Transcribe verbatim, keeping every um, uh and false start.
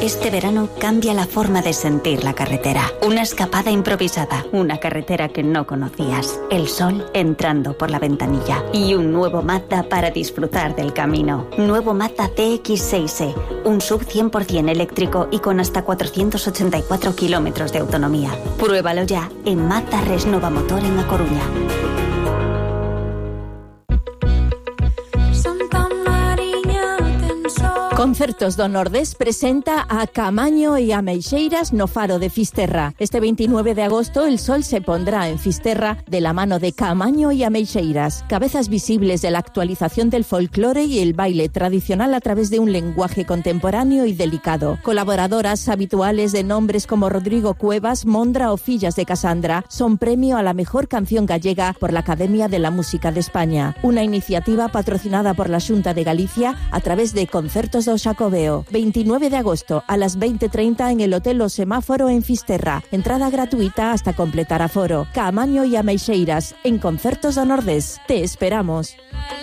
Este verano cambia la forma de sentir la carretera. Una escapada improvisada, una carretera que no conocías, el sol entrando por la ventanilla y un nuevo Mazda para disfrutar del camino. Nuevo Mazda C X seis E, un sub cien por ciento eléctrico y con hasta cuatrocientos ochenta y cuatro kilómetros de autonomía. Pruébalo ya en Mazda Resnova Motor en A Coruña. Concertos do Nordés presenta a Caamaño e Ameixeiras no Faro de Fisterra. Este veintinueve de agosto el sol se pondrá en Fisterra de la mano de Caamaño y Ameixeiras, cabezas visibles de la actualización del folclore y el baile tradicional a través de un lenguaje contemporáneo y delicado. Colaboradoras habituales de nombres como Rodrigo Cuevas, Mondra o Fillas de Casandra son premio a la mejor canción gallega por la Academia de la Música de España, una iniciativa patrocinada por la Xunta de Galicia a través de Concertos do Xacobeo. veintinueve de agosto a las veinte treinta en el Hotel O Semáforo en Fisterra. Entrada gratuita hasta completar aforo. Caamaño y Ameixeiras en Concertos do Nordés. Te esperamos.